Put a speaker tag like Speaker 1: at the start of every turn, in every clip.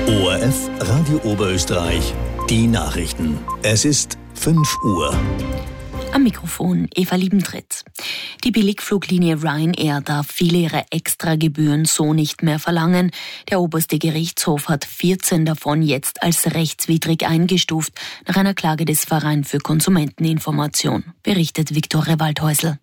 Speaker 1: ORF Radio Oberösterreich, die Nachrichten. Es ist 5 Uhr.
Speaker 2: Am Mikrofon Eva Liebentritt. Die Billigfluglinie Ryanair darf viele ihrer Extragebühren so nicht mehr verlangen. Der oberste Gerichtshof hat 14 davon jetzt als rechtswidrig eingestuft, nach einer Klage des Vereins für Konsumenteninformation, berichtet Viktoria Waldhäusl.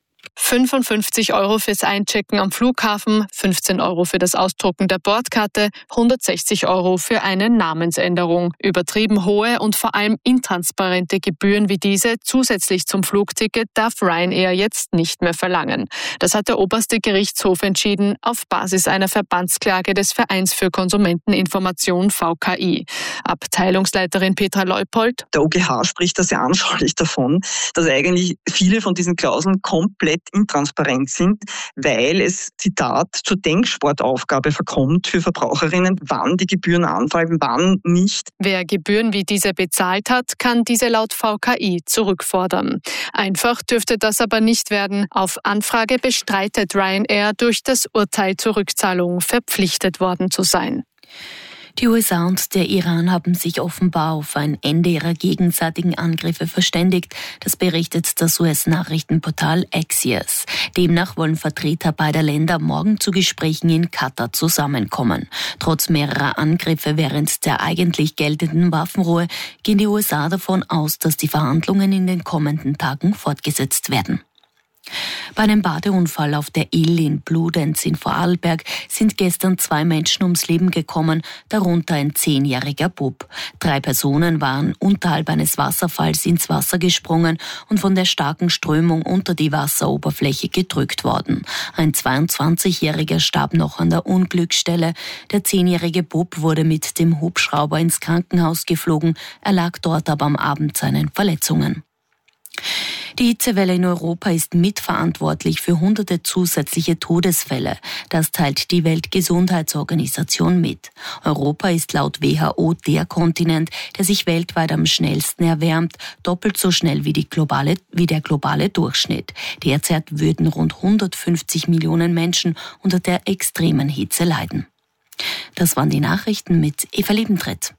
Speaker 3: 55 € fürs Einchecken am Flughafen, 15 € für das Ausdrucken der Bordkarte, 160 € für eine Namensänderung. Übertrieben hohe und vor allem intransparente Gebühren wie diese zusätzlich zum Flugticket darf Ryanair jetzt nicht mehr verlangen. Das hat der oberste Gerichtshof entschieden auf Basis einer Verbandsklage des Vereins für Konsumenteninformation VKI. Abteilungsleiterin Petra Leupold.
Speaker 4: Der OGH spricht da sehr anschaulich davon, dass eigentlich viele von diesen Klauseln komplett intransparent sind, weil es, Zitat, zur Denksportaufgabe verkommt für Verbraucherinnen, wann die Gebühren anfallen, wann nicht.
Speaker 3: Wer Gebühren wie diese bezahlt hat, kann diese laut VKI zurückfordern. Einfach dürfte das aber nicht werden. Auf Anfrage bestreitet Ryanair, durch das Urteil zur Rückzahlung verpflichtet worden zu sein.
Speaker 2: Die USA und der Iran haben sich offenbar auf ein Ende ihrer gegenseitigen Angriffe verständigt. Das berichtet das US-Nachrichtenportal Axios. Demnach wollen Vertreter beider Länder morgen zu Gesprächen in Katar zusammenkommen. Trotz mehrerer Angriffe während der eigentlich geltenden Waffenruhe gehen die USA davon aus, dass die Verhandlungen in den kommenden Tagen fortgesetzt werden. Bei einem Badeunfall auf der Ill in Bludenz in Vorarlberg sind gestern 2 Menschen ums Leben gekommen, darunter ein 10-jähriger Bub. 3 Personen waren unterhalb eines Wasserfalls ins Wasser gesprungen und von der starken Strömung unter die Wasseroberfläche gedrückt worden. Ein 22-jähriger starb noch an der Unglücksstelle. Der 10-jährige Bub wurde mit dem Hubschrauber ins Krankenhaus geflogen, erlag dort aber am Abend seinen Verletzungen. Die Hitzewelle in Europa ist mitverantwortlich für hunderte zusätzliche Todesfälle. Das teilt die Weltgesundheitsorganisation mit. Europa ist laut WHO der Kontinent, der sich weltweit am schnellsten erwärmt, doppelt so schnell wie der globale Durchschnitt. Derzeit würden rund 150 Millionen Menschen unter der extremen Hitze leiden. Das waren die Nachrichten mit Eva Liebentritt.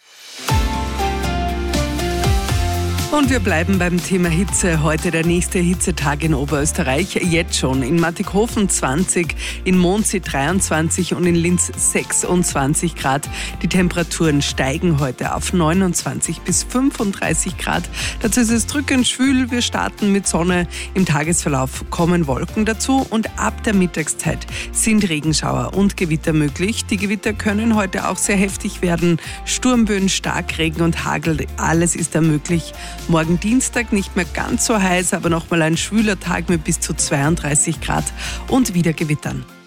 Speaker 5: Und wir bleiben beim Thema Hitze. Heute der nächste Hitzetag in Oberösterreich. Jetzt schon in Mattighofen 20, in Mondsee 23 und in Linz 26 Grad. Die Temperaturen steigen heute auf 29 bis 35 Grad. Dazu ist es drückend schwül. Wir starten mit Sonne. Im Tagesverlauf kommen Wolken dazu und ab der Mittagszeit sind Regenschauer und Gewitter möglich. Die Gewitter können heute auch sehr heftig werden. Sturmböen, Starkregen und Hagel, alles ist da möglich. Morgen Dienstag nicht mehr ganz so heiß, aber nochmal ein schwüler Tag mit bis zu 32 Grad und wieder Gewittern.